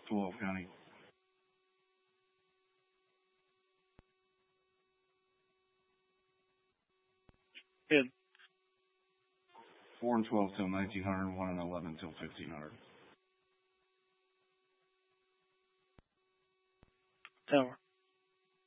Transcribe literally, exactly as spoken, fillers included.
twelve County. Good. Four and twelve till nineteen hundred, one and eleven till fifteen hundred. Tower.